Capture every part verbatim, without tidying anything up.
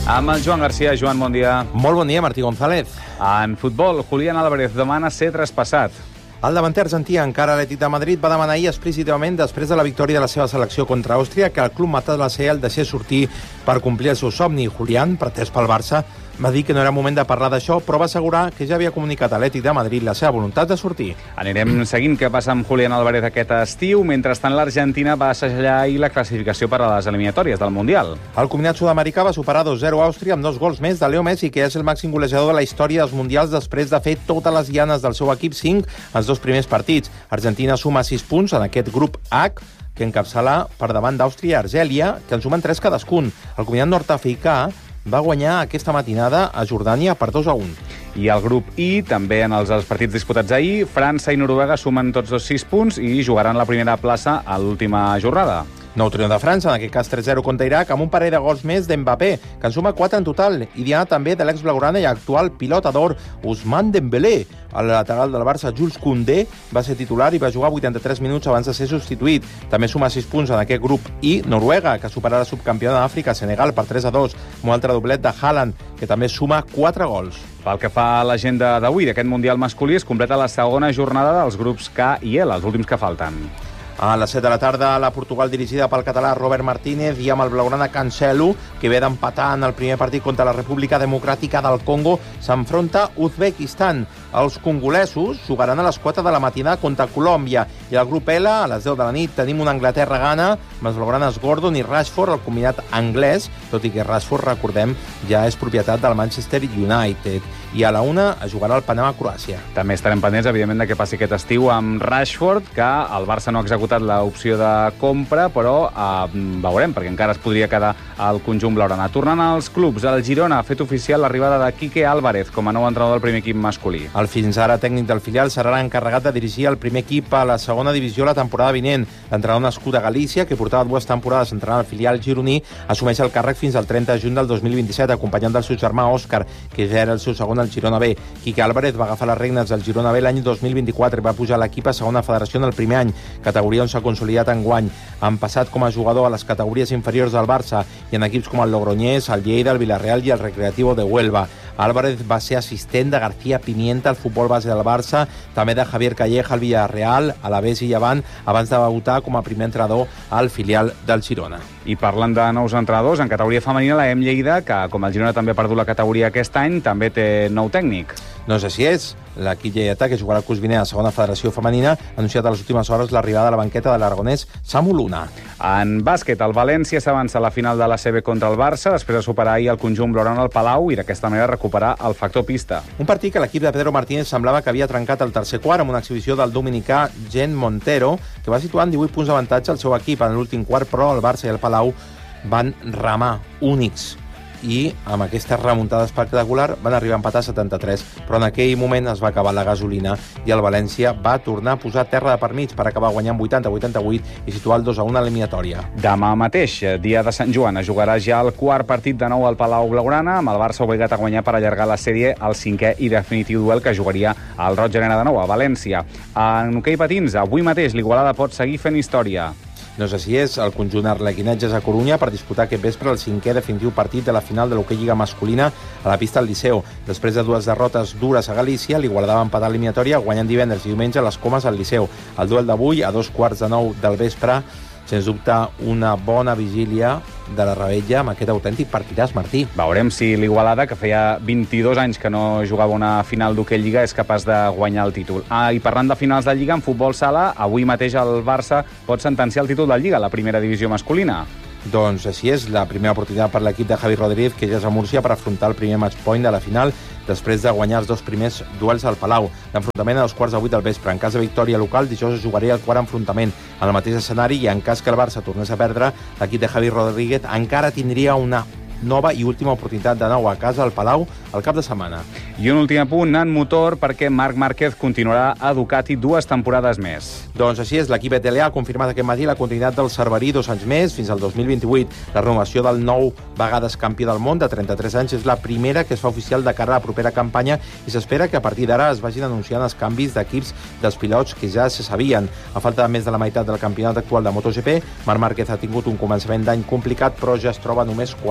Amb el Joan Garcia. Joan, bon dia. Molt bon dia, Martí González. En futbol, Julián Álvarez demana ser traspassat. El davanter argentí, encara Atlètic de Madrid, va demanar ahir explícitament, després de la victòria de la seva selecció contra Àustria, que el club matà de la C E el deixés sortir per complir el seu somni. Julián, pretès pel Barça, va dir que no era moment de parlar d'això, però va assegurar que ja havia comunicat a Atlètic de Madrid la seva voluntat de sortir. Anirem seguint què passa amb Julián Álvarez aquest estiu. Mentrestant, l'Argentina va assajar ahir la classificació per a les eliminatòries del Mundial. El combinat sud-americà va superar dos zero a Àustria amb dos gols més de Leo Messi, que és el màxim golejador de la història dels Mundials després de fer totes les llanes del seu equip, cinc els dos primers partits. Argentina suma sis punts en aquest grup H, que encapçala per davant d'Àustria i Argèlia, que en sumen tres cadascun. El combinat nord-africà va guanyar aquesta matinada a Jordània per dos a un. I el grup I, també en els, els partits disputats ahir, França i Noruega sumen tots dos sis punts i jugaran la primera plaça a l'última jornada. Nou triomf de França, en aquest cas tres zero contra Iraq, amb un parell de gols més d'Mbappé, que en suma quatre en total, i diana també de l'ex-blaugrana i actual pilota d'or Ousmane Dembélé. El lateral del Barça, Jules Koundé, va ser titular i va jugar vuitanta-tres minuts abans de ser substituït. També suma sis punts en aquest grup I, Noruega, que superarà la subcampiona d'Àfrica, Senegal, per tres a dos, amb un altre doblet de Haaland, que també suma quatre gols. Pel que fa a l'agenda d'avui d'aquest Mundial masculí, es completa la segona jornada dels grups K i L, els últims que falten. A les set de la tarda, la Portugal dirigida pel català Robert Martínez i amb el blaugrana Cancelo, que ve d'empatar en el primer partit contra la República Democràtica del Congo, s'enfronta Uzbekistan. Els congolesos jugaran a les quatre de la matinada contra Colòmbia. I al grup L, a les deu de la nit, tenim una Anglaterra-Ghana amb els blaugranes Gordon i Rashford, el combinat anglès, tot i que Rashford, recordem, ja és propietat del Manchester United. I a la una es jugarà el Panamà-Croàcia. També estarem pendents, evidentment, de què passi aquest estiu amb Rashford, que el Barça no ha executat l'opció de compra, però eh, veurem, perquè encara es podria quedar al conjunt blaugrana. Tornant als clubs, el Girona ha fet oficial l'arribada de Quique Álvarez com a nou entrenador del primer equip masculí. El fins ara tècnic del filial serà l'encarregat de dirigir el primer equip a la segona divisió la temporada vinent. L'entrenador nascut a Galícia, que portava dues temporades entrenant el filial gironí, assumeix el càrrec fins al trenta de juny del dos mil vint-i-set, acompanyant del seu germà Òscar, que ja era el seu segon al Girona B. Quique Álvarez va agafar les regnes del Girona B l'any dos mil vint-i-quatre i va pujar l'equip a segona federació en el primer any, categoria on s'ha consolidat enguany. Han passat com a jugador a les categories inferiors del Barça i en equips com el Logroñés, el Lleida, el Villarreal i el Recreativo de Huelva. Álvarez va ser assistent de García Pimienta al futbol base del Barça, també de Javier Calleja al Villarreal, a l'Aves i Llevant, abans de debutar com a primer entrenador al filial del Girona. I parlant de nous entrenadors, en categoria femenina, la E M Lleida, que com el Girona també ha perdut la categoria aquest any, també té nou tècnic. No sé si és. L'equip lleidatà, que jugarà el curs vinent a la segona federació femenina, ha anunciat a les últimes hores l'arribada a la banqueta de l'aragonès Samu Luna. En bàsquet, el València s'avança a la final de la C B contra el Barça, després de superar ahir el conjunt blaugrana al Palau i d'aquesta manera recuperar el factor pista. Un partit que l'equip de Pedro Martínez semblava que havia trencat el tercer quart amb una exhibició del dominicà Gen Montero, que va situar en divuit punts d'avantatge al seu equip en l'últim quart, però el Barça i el Palau van remar únics i amb aquesta remuntada espectacular van arribar a empatar setanta-tres, però en aquell moment es va acabar la gasolina i el València va tornar a posar terra de per mig per acabar guanyant vuitanta a vuitanta-vuit i situar el dos a un a l'eliminatòria. Demà mateix, dia de Sant Joan, es jugarà ja el quart partit de nou al Palau Blaugrana, amb el Barça obligat a guanyar per allargar la sèrie al cinquè i definitiu duel que jugaria al Roig Arena de nou a València. En hoquei patins, avui mateix l'Igualada pot seguir fent història. No sé si és el conjunt arlequinatges a Corunya per disputar aquest vespre el cinquè definitiu partit de la final de l'hoquei lliga masculina a la pista del Liceu. Després de dues derrotes dures a Galícia, l'Igualada va empatar l'eliminatòria guanyant divendres i diumenge a les Comes al Liceu. El duel d'avui, a dos quarts de nou del vespre, sens dubte una bona vigília de la Rebella amb aquest autèntic partidàs, Martí. Veurem si l'Igualada, que feia vint-i-dos anys que no jugava una final d'hoquei lliga, és capaç de guanyar el títol. Ah, i parlant de finals de lliga, en futbol sala, avui mateix el Barça pot sentenciar el títol de lliga, la primera divisió masculina. Doncs així és, la primera oportunitat per l'equip de Javi Rodríguez, que ja és a Múrcia, per afrontar el primer match point de la final després de guanyar els dos primers duels al Palau. L'enfrontament a dos quarts de vuit del vespre. En cas de victòria local, dijous es jugaria el quart enfrontament en el mateix escenari i en cas que el Barça tornés a perdre, l'equip de Javi Rodríguez encara tindria una nova i última oportunitat de nou a casa al Palau al cap de setmana. I un últim apunt en motor, perquè Marc Márquez continuarà a Ducati dues temporades més. Doncs així és, l'equip E T L A ha confirmat aquest matí la continuïtat del Cerverí dos anys més, fins al dos mil vint-i-vuit. La renovació del nou vegades campió del món de trenta-tres anys és la primera que es fa oficial de cara a la propera campanya i s'espera que a partir d'ara es vagin anunciant els canvis d'equips dels pilots que ja se sabien. A falta de més de la meitat del campionat actual de MotoGP, Marc Márquez ha tingut un començament d'any complicat, però ja es troba només quaranta punts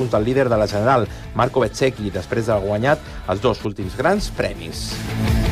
punts del líder de la general, Marco Bezzecchi, després de guanyat els dos últims grans premis.